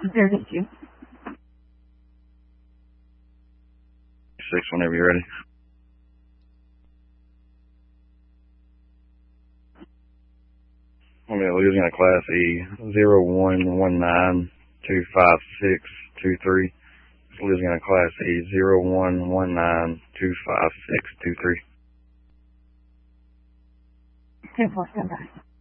There, thank you. 6 whenever you're ready. Okay, Louisiana Class E 0119256623. Louisiana Class E 0119256623. 10-4, stand by.